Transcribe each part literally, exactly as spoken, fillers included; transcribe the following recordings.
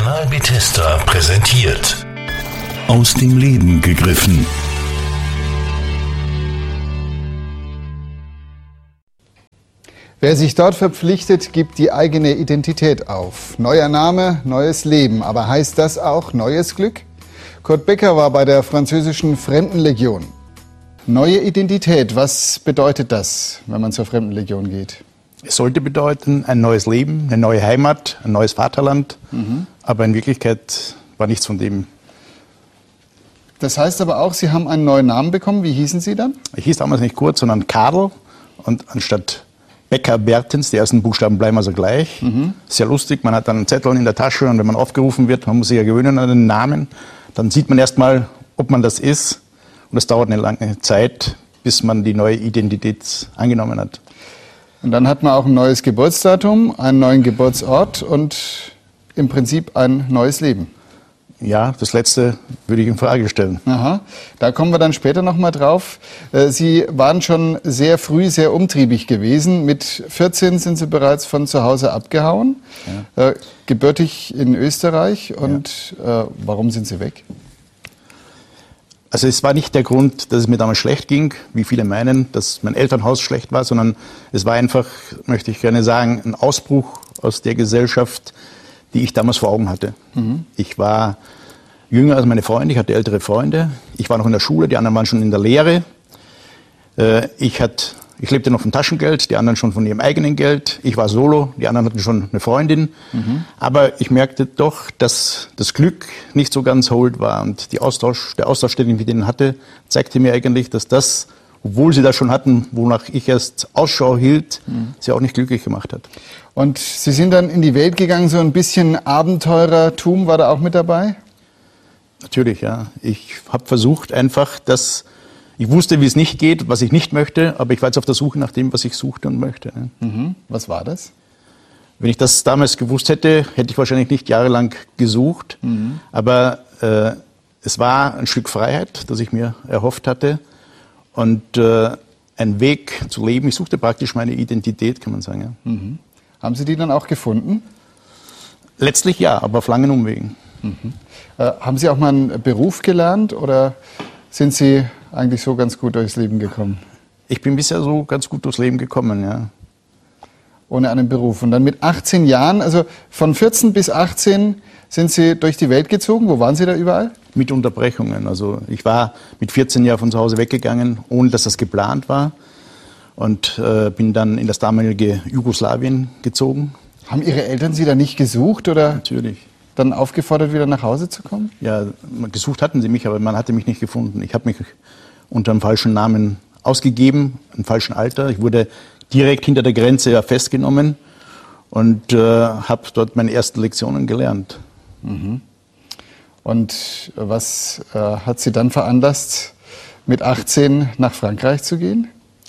Kanal Bethesda präsentiert. Aus dem Leben gegriffen. Wer sich dort verpflichtet, gibt die eigene Identität auf. Neuer Name, neues Leben. Aber heißt das auch neues Glück? Kurt Becker war bei der französischen Fremdenlegion. Neue Identität, was bedeutet das, wenn man zur Fremdenlegion geht? Es sollte bedeuten, ein neues Leben, eine neue Heimat, ein neues Vaterland. Mhm. Aber in Wirklichkeit war nichts von dem. Das heißt aber auch, Sie haben einen neuen Namen bekommen. Wie hießen Sie dann? Ich hieß damals nicht Kurt, sondern Karl. Und anstatt Becker Bertens, die ersten Buchstaben bleiben also gleich. Mhm. Sehr lustig, man hat dann einen Zettel in der Tasche und wenn man aufgerufen wird, man muss sich ja gewöhnen an den Namen, dann sieht man erst mal, ob man das ist. Und es dauert eine lange Zeit, bis man die neue Identität angenommen hat. Und dann hat man auch ein neues Geburtsdatum, einen neuen Geburtsort und im Prinzip ein neues Leben. Ja, das Letzte würde ich in Frage stellen. Aha, da kommen wir dann später noch mal drauf. Sie waren schon sehr früh sehr umtriebig gewesen. Mit vierzehn sind Sie bereits von zu Hause abgehauen, ja. äh, gebürtig in Österreich. Und ja. äh, warum sind Sie weg? Also es war nicht der Grund, dass es mir damals schlecht ging, wie viele meinen, dass mein Elternhaus schlecht war, sondern es war einfach, möchte ich gerne sagen, ein Ausbruch aus der Gesellschaft, die ich damals vor Augen hatte. Mhm. Ich war jünger als meine Freunde, ich hatte ältere Freunde. Ich war noch in der Schule, die anderen waren schon in der Lehre. Ich, hatte, ich lebte noch von Taschengeld, die anderen schon von ihrem eigenen Geld. Ich war solo, die anderen hatten schon eine Freundin. Mhm. Aber ich merkte doch, dass das Glück nicht so ganz hold war. Und die Austausch, der Austausch, den ich mit denen hatte, zeigte mir eigentlich, dass das, obwohl sie das schon hatten, wonach ich erst Ausschau hielt, mhm. sie auch nicht glücklich gemacht hat. Und Sie sind dann in die Welt gegangen, so ein bisschen Abenteurertum war da auch mit dabei? Natürlich, ja. Ich habe versucht einfach, dass ich wusste, wie es nicht geht, was ich nicht möchte, aber ich war jetzt auf der Suche nach dem, was ich suchte und möchte. Mhm. Was war das? Wenn ich das damals gewusst hätte, hätte ich wahrscheinlich nicht jahrelang gesucht. Mhm. Aber äh, es war ein Stück Freiheit, das ich mir erhofft hatte. Und äh, ein Weg zu leben. Ich suchte praktisch meine Identität, kann man sagen. Ja. Mhm. Haben Sie die dann auch gefunden? Letztlich ja, aber auf langen Umwegen. Mhm. Äh, haben Sie auch mal einen Beruf gelernt oder sind Sie eigentlich so ganz gut durchs Leben gekommen? Ich bin bisher so ganz gut durchs Leben gekommen, ja. Ohne einen Beruf. Und dann mit achtzehn Jahren, also von vierzehn bis achtzehn sind Sie durch die Welt gezogen. Wo waren Sie da überall? Mit Unterbrechungen. Also ich war mit vierzehn Jahren von zu Hause weggegangen, ohne dass das geplant war. Und äh, bin dann in das damalige Jugoslawien gezogen. Haben Ihre Eltern Sie da nicht gesucht oder Natürlich. Dann aufgefordert, wieder nach Hause zu kommen? Ja, gesucht hatten sie mich, aber man hatte mich nicht gefunden. Ich habe mich unter einem falschen Namen ausgegeben, einem falschen Alter. Ich wurde direkt hinter der Grenze ja festgenommen und äh, habe dort meine ersten Lektionen gelernt. Mhm. Und was äh, hat Sie dann veranlasst, mit achtzehn nach Frankreich zu gehen?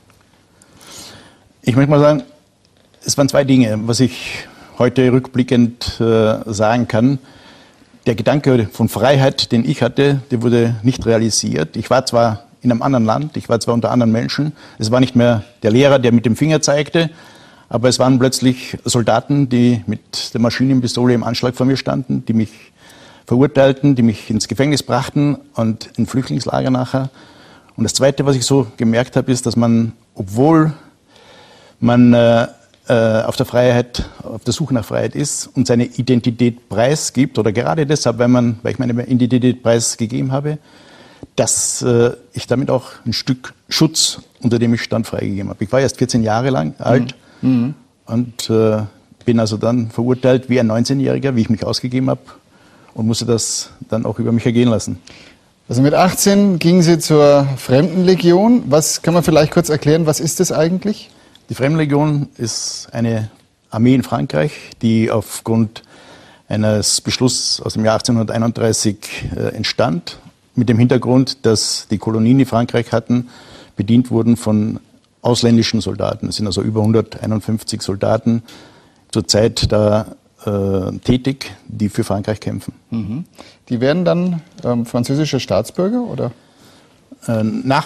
Ich möchte mal sagen, es waren zwei Dinge, was ich heute rückblickend äh, sagen kann. Der Gedanke von Freiheit, den ich hatte, der wurde nicht realisiert. Ich war zwar in einem anderen Land, ich war zwar unter anderen Menschen, es war nicht mehr der Lehrer, der mit dem Finger zeigte, aber es waren plötzlich Soldaten, die mit der Maschinenpistole im Anschlag vor mir standen, die mich verurteilten, die mich ins Gefängnis brachten und in Flüchtlingslager nachher. Und das Zweite, was ich so gemerkt habe, ist, dass man, obwohl man äh, auf der Freiheit, auf der Suche nach Freiheit ist und seine Identität preisgibt, oder gerade deshalb, weil, man, weil ich meine Identität preisgegeben habe, dass äh, ich damit auch ein Stück Schutz, unter dem ich stand, freigegeben habe. Ich war erst vierzehn Jahre lang alt mhm. und äh, bin also dann verurteilt wie ein neunzehnjähriger, wie ich mich ausgegeben habe und musste das dann auch über mich ergehen lassen. Also mit achtzehn gingen Sie zur Fremdenlegion. Was kann man vielleicht kurz erklären, was ist das eigentlich? Die Fremdenlegion ist eine Armee in Frankreich, die aufgrund eines Beschlusses aus dem Jahr achtzehnhunderteinunddreißig äh, entstand, mit dem Hintergrund, dass die Kolonien, die Frankreich hatten, bedient wurden von ausländischen Soldaten. Es sind also über hunderteinundfünfzig Soldaten zurzeit da äh, tätig, die für Frankreich kämpfen. Mhm. Die werden dann ähm, französische Staatsbürger, oder? Äh, nach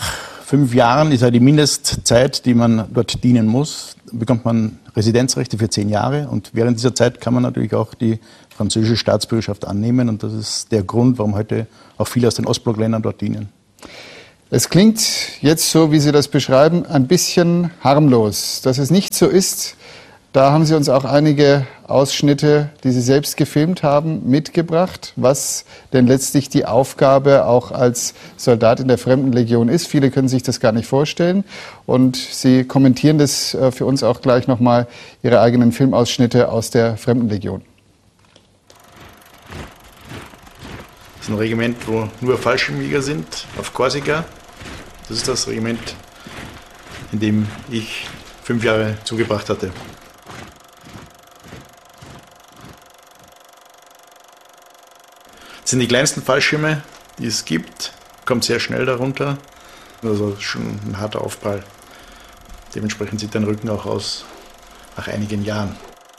fünf Jahren ist ja die Mindestzeit, die man dort dienen muss. Da bekommt man Residenzrechte für zehn Jahre und während dieser Zeit kann man natürlich auch die französische Staatsbürgerschaft annehmen und das ist der Grund, warum heute auch viele aus den Ostblockländern dort dienen. Es klingt jetzt so, wie Sie das beschreiben, ein bisschen harmlos. Dass es nicht so ist, da haben Sie uns auch einige Ausschnitte, die Sie selbst gefilmt haben, mitgebracht, was denn letztlich die Aufgabe auch als Soldat in der Fremdenlegion ist. Viele können sich das gar nicht vorstellen und Sie kommentieren das für uns auch gleich nochmal, Ihre eigenen Filmausschnitte aus der Fremdenlegion. Das ist ein Regiment, wo nur Fallschirmjäger sind, auf Korsika. Das ist das Regiment, in dem ich fünf Jahre zugebracht hatte. Das sind die kleinsten Fallschirme, die es gibt. Kommt sehr schnell darunter. Also schon ein harter Aufprall. Dementsprechend sieht dein Rücken auch aus nach einigen Jahren.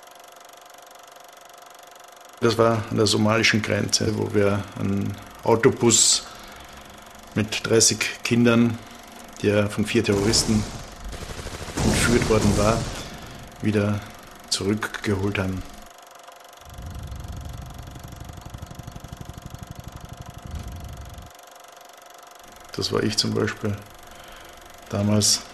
Das war an der somalischen Grenze, wo wir einen Autobus mit dreißig Kindern, der von vier Terroristen entführt worden war, wieder zurückgeholt haben. Das war ich zum Beispiel damals.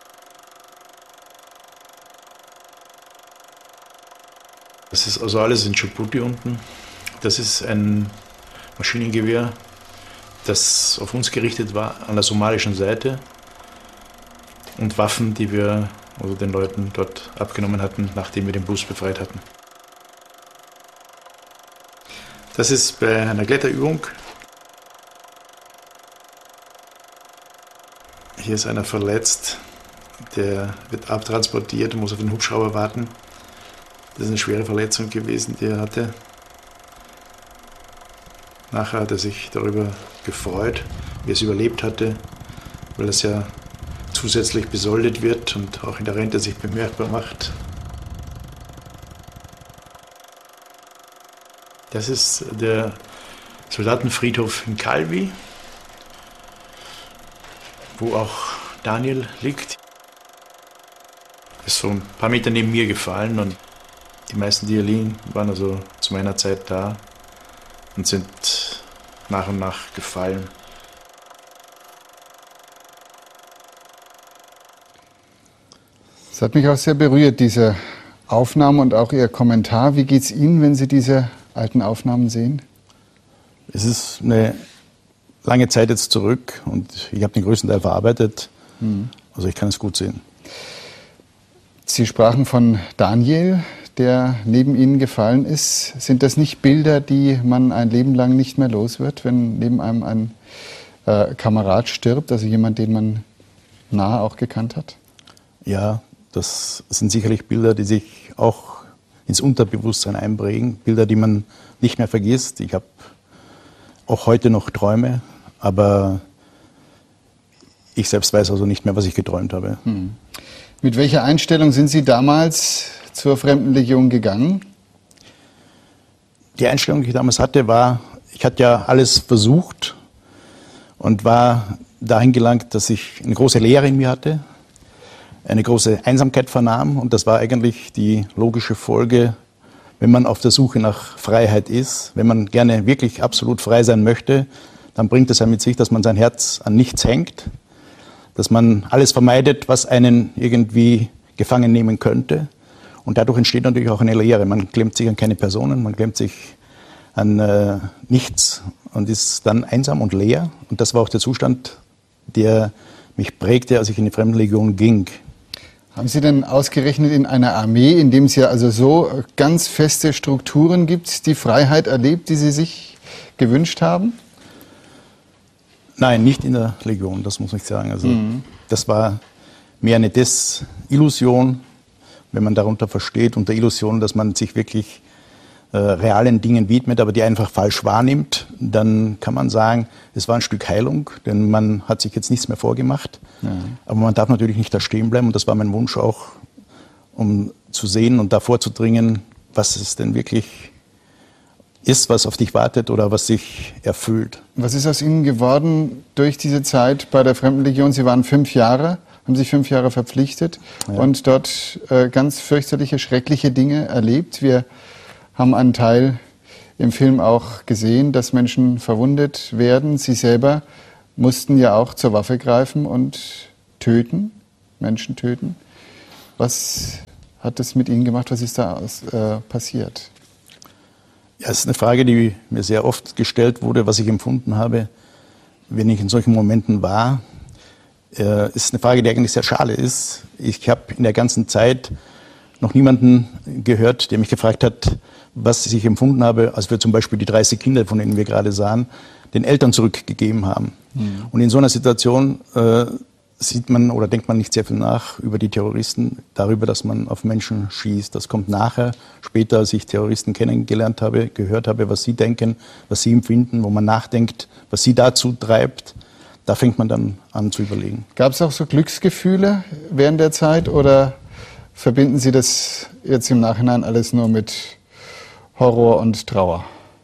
Das ist also alles in Djibouti unten. Das ist ein Maschinengewehr, das auf uns gerichtet war, an der somalischen Seite. Und Waffen, die wir also den Leuten dort abgenommen hatten, nachdem wir den Bus befreit hatten. Das ist bei einer Kletterübung. Hier ist einer verletzt, der wird abtransportiert und muss auf den Hubschrauber warten. Das ist eine schwere Verletzung gewesen, die er hatte. Nachher hat er sich darüber gefreut, wie er es überlebt hatte, weil es ja zusätzlich besoldet wird und auch in der Rente sich bemerkbar macht. Das ist der Soldatenfriedhof in Calvi, wo auch Daniel liegt. Er ist so ein paar Meter neben mir gefallen und die meisten, die hier liegen, waren also zu meiner Zeit da und sind nach und nach gefallen. Es hat mich auch sehr berührt, diese Aufnahmen und auch Ihr Kommentar. Wie geht es Ihnen, wenn Sie diese alten Aufnahmen sehen? Es ist eine lange Zeit jetzt zurück und ich habe den größten Teil verarbeitet. Mhm. Also ich kann es gut sehen. Sie sprachen von Daniel, der neben Ihnen gefallen ist. Sind das nicht Bilder, die man ein Leben lang nicht mehr los wird, wenn neben einem ein äh, Kamerad stirbt, also jemand, den man nahe auch gekannt hat? Ja, das sind sicherlich Bilder, die sich auch ins Unterbewusstsein einprägen. Bilder, die man nicht mehr vergisst. Ich habe auch heute noch Träume, aber ich selbst weiß also nicht mehr, was ich geträumt habe. Hm. Mit welcher Einstellung sind Sie damals zur Fremdenlegion gegangen? Die Einstellung, die ich damals hatte, war, ich hatte ja alles versucht und war dahin gelangt, dass ich eine große Leere in mir hatte, eine große Einsamkeit vernahm und das war eigentlich die logische Folge, wenn man auf der Suche nach Freiheit ist, wenn man gerne wirklich absolut frei sein möchte, dann bringt es ja mit sich, dass man sein Herz an nichts hängt, dass man alles vermeidet, was einen irgendwie gefangen nehmen könnte. Und dadurch entsteht natürlich auch eine Leere. Man klemmt sich an keine Personen, man klemmt sich an äh, nichts und ist dann einsam und leer. Und das war auch der Zustand, der mich prägte, als ich in die Fremdenlegion ging. Haben Sie denn ausgerechnet in einer Armee, in dem es ja also so ganz feste Strukturen gibt, die Freiheit erlebt, die Sie sich gewünscht haben? Nein, nicht in der Legion, das muss ich sagen. Also, mhm. Das war mehr eine Desillusion, wenn man darunter versteht, unter Illusion, dass man sich wirklich äh, realen Dingen widmet, aber die einfach falsch wahrnimmt, dann kann man sagen, es war ein Stück Heilung, denn man hat sich jetzt nichts mehr vorgemacht. Mhm. Aber man darf natürlich nicht da stehen bleiben und das war mein Wunsch auch, um zu sehen und da vorzudringen, was es denn wirklich ist, was auf dich wartet oder was dich erfüllt. Was ist aus Ihnen geworden durch diese Zeit bei der Fremdenlegion? Sie waren fünf Jahre, haben sich fünf Jahre verpflichtet ja. und dort äh, ganz fürchterliche, schreckliche Dinge erlebt. Wir haben einen Teil im Film auch gesehen, dass Menschen verwundet werden. Sie selber mussten ja auch zur Waffe greifen und töten, Menschen töten. Was hat das mit Ihnen gemacht? Was ist da aus, äh, passiert? Ja, es ist eine Frage, die mir sehr oft gestellt wurde, was ich empfunden habe, wenn ich in solchen Momenten war. Äh, ist eine Frage, die eigentlich sehr schade ist. Ich habe in der ganzen Zeit noch niemanden gehört, der mich gefragt hat, was ich empfunden habe, als wir zum Beispiel die dreißig Kinder, von denen wir gerade sahen, den Eltern zurückgegeben haben. Mhm. Und in so einer Situation äh, sieht man oder denkt man nicht sehr viel nach über die Terroristen, darüber, dass man auf Menschen schießt. Das kommt nachher, später, als ich Terroristen kennengelernt habe, gehört habe, was sie denken, was sie empfinden, wo man nachdenkt, was sie dazu treibt. Da fängt man dann an zu überlegen. Gab es auch so Glücksgefühle während der Zeit oder verbinden Sie das jetzt im Nachhinein alles nur mit Horror und Trauer?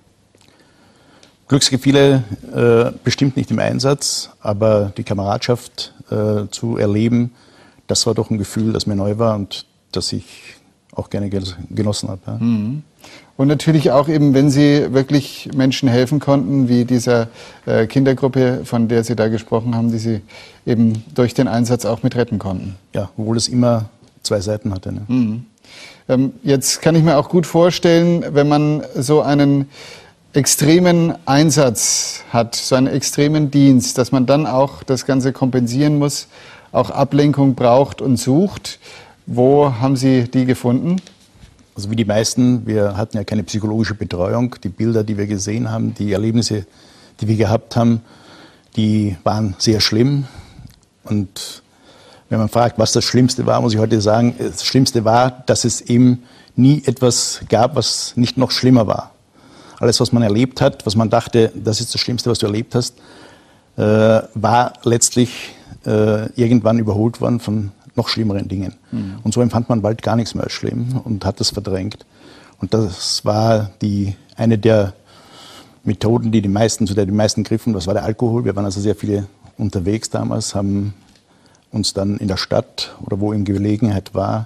Glücksgefühle äh, bestimmt nicht im Einsatz, aber die Kameradschaft äh, zu erleben, das war doch ein Gefühl, das mir neu war und das ich auch gerne genossen habe. Ja. Mhm. Und natürlich auch eben, wenn Sie wirklich Menschen helfen konnten, wie dieser äh, Kindergruppe, von der Sie da gesprochen haben, die Sie eben durch den Einsatz auch mit retten konnten. Ja, obwohl es immer zwei Seiten hatte. Ne? Mhm. Ähm, jetzt kann ich mir auch gut vorstellen, wenn man so einen extremen Einsatz hat, so einen extremen Dienst, dass man dann auch das Ganze kompensieren muss, auch Ablenkung braucht und sucht. Wo haben Sie die gefunden? Also wie die meisten, wir hatten ja keine psychologische Betreuung. Die Bilder, die wir gesehen haben, die Erlebnisse, die wir gehabt haben, die waren sehr schlimm. Und wenn man fragt, was das Schlimmste war, muss ich heute sagen, das Schlimmste war, dass es eben nie etwas gab, was nicht noch schlimmer war. Alles, was man erlebt hat, was man dachte, das ist das Schlimmste, was du erlebt hast, äh, war letztlich äh, irgendwann überholt worden von noch schlimmeren Dingen. Mhm. Und so empfand man bald gar nichts mehr als schlimm und hat das verdrängt. Und das war die, eine der Methoden, die die meisten, zu der die meisten griffen, das war der Alkohol. Wir waren also sehr viele unterwegs damals, haben uns dann in der Stadt oder wo in Gelegenheit war,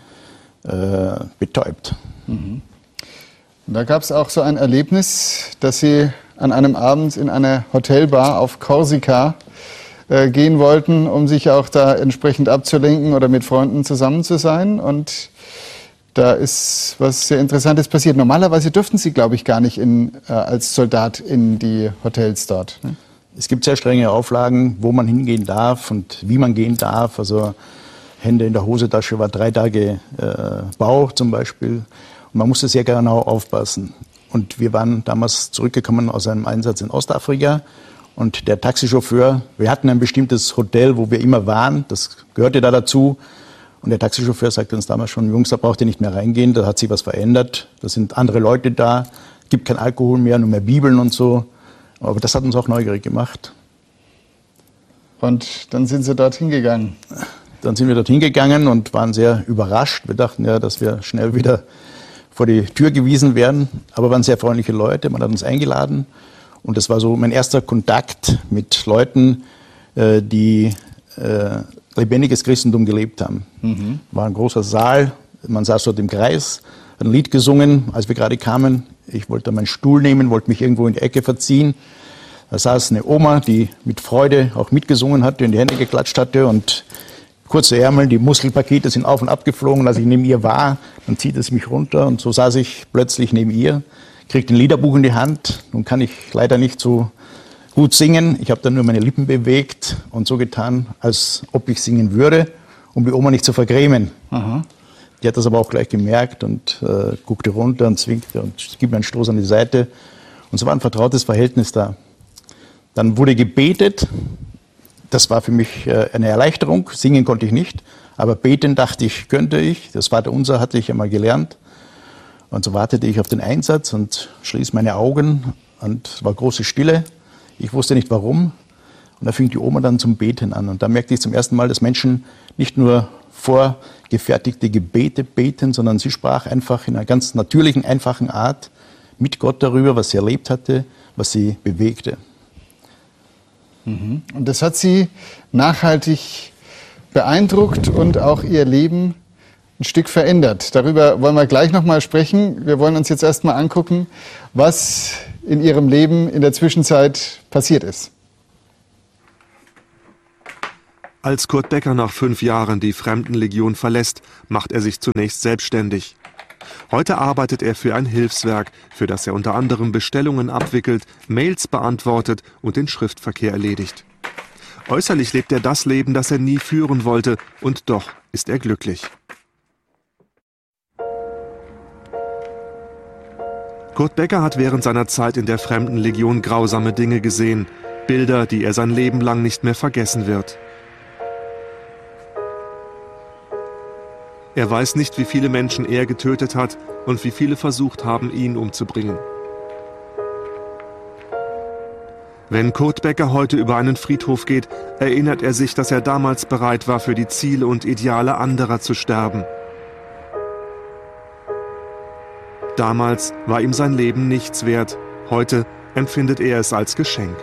äh, betäubt. Mhm. Da gab es auch so ein Erlebnis, dass Sie an einem Abend in einer Hotelbar auf Korsika äh, gehen wollten, um sich auch da entsprechend abzulenken oder mit Freunden zusammen zu sein. Und da ist was sehr Interessantes passiert. Normalerweise dürften Sie, glaube ich, gar nicht in, äh, als Soldat in die Hotels dort. Ne? Es gibt sehr strenge Auflagen, wo man hingehen darf und wie man gehen darf. Also Hände in der Hosentasche war drei Tage äh, Bau zum Beispiel. Und man musste sehr genau aufpassen. Und wir waren damals zurückgekommen aus einem Einsatz in Ostafrika. Und der Taxichauffeur, wir hatten ein bestimmtes Hotel, wo wir immer waren, das gehörte da dazu. Und der Taxichauffeur sagte uns damals schon, Jungs, da braucht ihr nicht mehr reingehen, da hat sich was verändert. Da sind andere Leute da, gibt kein Alkohol mehr, nur mehr Bibeln und so. Aber das hat uns auch neugierig gemacht. Und dann sind Sie dorthin gegangen? Dann sind wir dorthin gegangen und waren sehr überrascht. Wir dachten ja, dass wir schnell wieder vor die Tür gewiesen werden. Aber waren sehr freundliche Leute, man hat uns eingeladen. Und das war so mein erster Kontakt mit Leuten, die äh, lebendiges Christentum gelebt haben. Mhm. War ein großer Saal, man saß dort im Kreis, hat ein Lied gesungen, als wir gerade kamen. Ich wollte meinen Stuhl nehmen, wollte mich irgendwo in die Ecke verziehen. Da saß eine Oma, die mit Freude auch mitgesungen hatte, in die Hände geklatscht hatte und kurze Ärmel, die Muskelpakete sind auf und ab geflogen. Als ich neben ihr war, dann zieht es mich runter und so saß ich plötzlich neben ihr, kriegte ein Liederbuch in die Hand. Nun kann ich leider nicht so gut singen. Ich habe dann nur meine Lippen bewegt und so getan, als ob ich singen würde, um die Oma nicht zu vergrämen. Aha. Die hat das aber auch gleich gemerkt und äh, guckte runter und zwinkte und gibt mir einen Stoß an die Seite. Und so war ein vertrautes Verhältnis da. Dann wurde gebetet. Das war für mich äh, eine Erleichterung. Singen konnte ich nicht, aber beten dachte ich, könnte ich. Das Vaterunser hatte ich einmal gelernt. Und so wartete ich auf den Einsatz und schließ meine Augen und es war große Stille. Ich wusste nicht warum. Und da fing die Oma dann zum Beten an. Und da merkte ich zum ersten Mal, dass Menschen nicht nur vorgefertigte Gebete beten, sondern sie sprach einfach in einer ganz natürlichen, einfachen Art mit Gott darüber, was sie erlebt hatte, was sie bewegte. Und das hat Sie nachhaltig beeindruckt und auch Ihr Leben ein Stück verändert. Darüber wollen wir gleich nochmal sprechen. Wir wollen uns jetzt erstmal angucken, was in Ihrem Leben in der Zwischenzeit passiert ist. Als Kurt Becker nach fünf Jahren die Fremdenlegion verlässt, macht er sich zunächst selbstständig. Heute arbeitet er für ein Hilfswerk, für das er unter anderem Bestellungen abwickelt, Mails beantwortet und den Schriftverkehr erledigt. Äußerlich lebt er das Leben, das er nie führen wollte, und doch ist er glücklich. Kurt Becker hat während seiner Zeit in der Fremdenlegion grausame Dinge gesehen, Bilder, die er sein Leben lang nicht mehr vergessen wird. Er weiß nicht, wie viele Menschen er getötet hat und wie viele versucht haben, ihn umzubringen. Wenn Kurt Becker heute über einen Friedhof geht, erinnert er sich, dass er damals bereit war, für die Ziele und Ideale anderer zu sterben. Damals war ihm sein Leben nichts wert. Heute empfindet er es als Geschenk.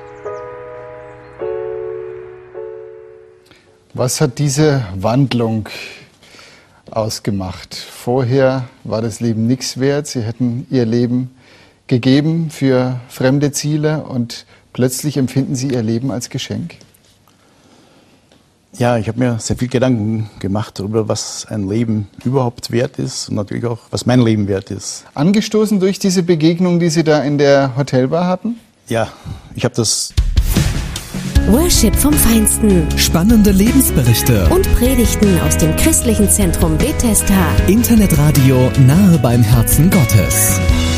Was hat diese Wandlung ausgemacht? Vorher war das Leben nichts wert. Sie hätten Ihr Leben gegeben für fremde Ziele und plötzlich empfinden Sie Ihr Leben als Geschenk? Ja, ich habe mir sehr viel Gedanken gemacht darüber, was ein Leben überhaupt wert ist und natürlich auch, was mein Leben wert ist. Angestoßen durch diese Begegnung, die Sie da in der Hotelbar hatten? Ja, ich habe das... Worship vom Feinsten. Spannende Lebensberichte. Und Predigten aus dem christlichen Zentrum Bethesda. Internetradio nahe beim Herzen Gottes.